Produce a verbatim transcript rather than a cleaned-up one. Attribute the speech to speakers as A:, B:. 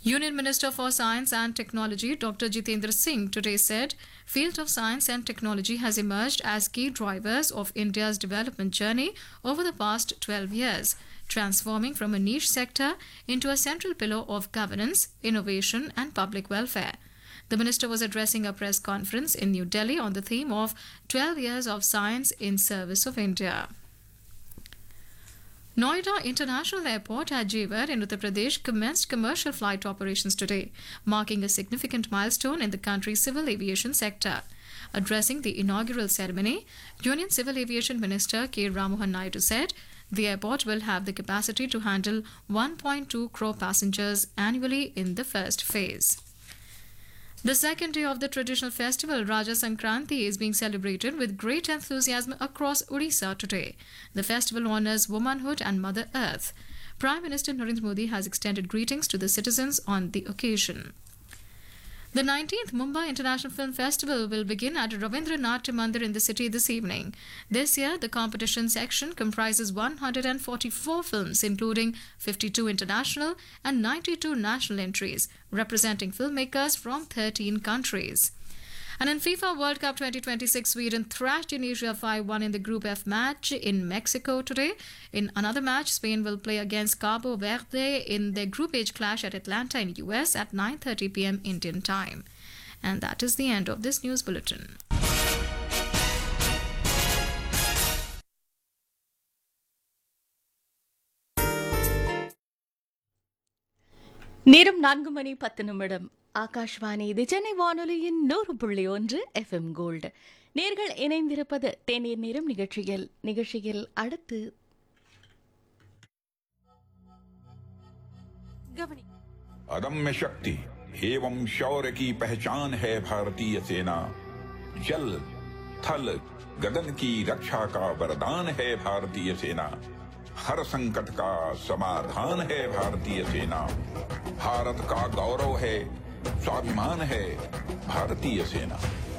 A: Union Minister for Science and Technology Doctor Jitendra Singh today said field of science and technology has emerged as key drivers of India's development journey over the past twelve years, transforming from a niche sector into a central pillar of governance, innovation and public welfare. The minister was addressing a press conference in New Delhi on the theme of twelve years of science in service of India. Noida International Airport at Jewar in Uttar Pradesh commenced commercial flight operations today, marking a significant milestone in the country's civil aviation sector. Addressing the inaugural ceremony, Union Civil Aviation Minister K. Ramohan Naidu said the airport will have the capacity to handle one point two crore passengers annually in the first phase. The second day of the traditional festival, Raja Sankranti, is being celebrated with great enthusiasm across Odisha today. The festival honors womanhood and Mother Earth. Prime Minister Narendra Modi has extended greetings to the citizens on the occasion. The nineteenth Mumbai International Film Festival will begin at Ravindra Natya Mandir in the city this evening. This year, the competition section comprises one hundred forty-four films, including fifty-two international and ninety-two national entries, representing filmmakers from thirteen countries. And in FIFA World Cup twenty twenty-six, Sweden thrashed Indonesia five one in the Group F match in Mexico today. In another match, Spain will play against Cabo Verde in their Group H clash at Atlanta in U S at nine thirty p m Indian time. And that is the end of this news bulletin.
B: நேரம் நான்கு மணி பத்து நிமிடம். ஆகாஷ்வாணி இது சென்னை வானொலியின் நூறு புள்ளி ஒன்று FM gold. நேர்கள் இணைந்திருப்பது தேநீர் நேரம் நிகழ்ச்சியில். நிகழ்ச்சியில் அடுத்து
C: अदम्य शक्ति एवं शौर्य की पहचान है भारतीय सेना. जल थल गगन की रक्षा का वरदान है भारतीय सेना. हर संकट का समाधान है भारतीय सेना. भारत का गौरव है, स्वाभिमान है भारतीय सेना.